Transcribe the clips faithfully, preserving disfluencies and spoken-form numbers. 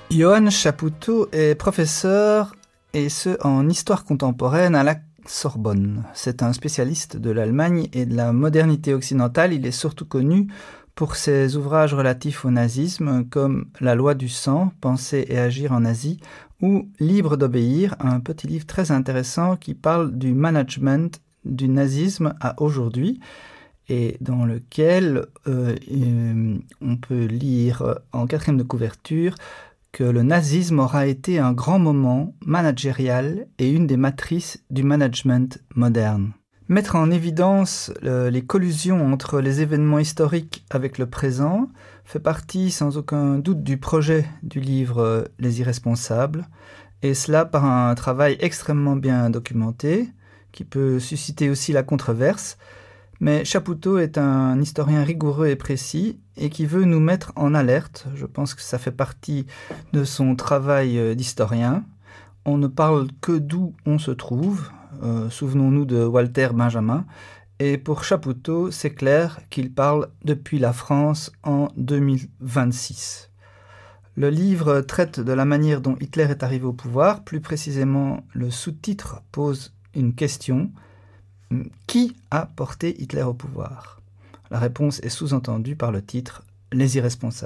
Johann Chapoutot est professeur, et ce en histoire contemporaine à la Sorbonne. C'est un spécialiste de l'Allemagne et de la modernité occidentale. Il est surtout connu pour ses ouvrages relatifs au nazisme, comme La loi du sang, Penser et agir en Asie, ou Libre d'obéir, un petit livre très intéressant qui parle du management du nazisme à aujourd'hui, et dans lequel euh, euh, on peut lire en quatrième de couverture que le nazisme aura été un grand moment managérial et une des matrices du management moderne. Mettre en évidence euh, les collusions entre les événements historiques avec le présent fait partie sans aucun doute du projet du livre euh, Les Irresponsables, et cela par un travail extrêmement bien documenté, qui peut susciter aussi la controverse. Mais Chapoutot est un historien rigoureux et précis et qui veut nous mettre en alerte. Je pense que ça fait partie de son travail d'historien. On ne parle que d'où on se trouve. Euh, souvenons-nous de Walter Benjamin. Et pour Chapoutot, c'est clair qu'il parle depuis la France en deux mille vingt-six. Le livre traite de la manière dont Hitler est arrivé au pouvoir. Plus précisément, le sous-titre pose une question. Qui a porté Hitler au pouvoir ? La réponse est sous-entendue par le titre « Les Irresponsables ».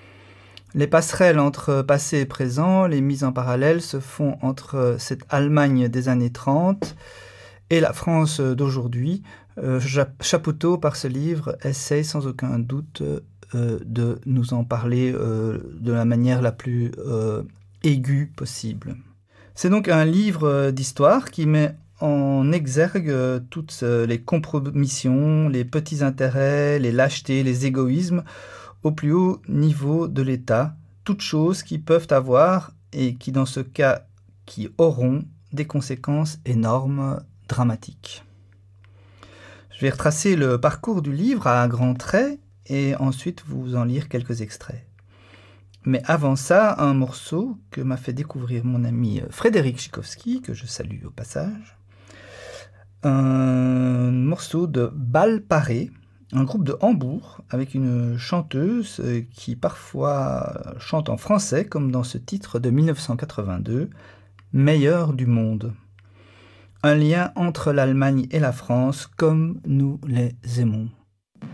Les passerelles entre passé et présent, les mises en parallèle se font entre cette Allemagne des années trente et la France d'aujourd'hui. Euh, Chapoutot, par ce livre, essaye sans aucun doute euh, de nous en parler euh, de la manière la plus euh, aiguë possible. C'est donc un livre d'histoire qui met en exergue toutes les compromissions, les petits intérêts, les lâchetés, les égoïsmes au plus haut niveau de l'État, toutes choses qui peuvent avoir et qui dans ce cas qui auront des conséquences énormes, dramatiques. Je vais retracer le parcours du livre à grands traits et ensuite vous en lire quelques extraits. Mais avant ça, un morceau que m'a fait découvrir mon ami Frédéric Tchaikovsky, que je salue au passage. Un morceau de Bal Paré, un groupe de Hambourg, avec une chanteuse qui parfois chante en français, comme dans ce titre de mille neuf cent quatre-vingt-deux, « Meilleur du monde ». Un lien entre l'Allemagne et la France, comme nous les aimons.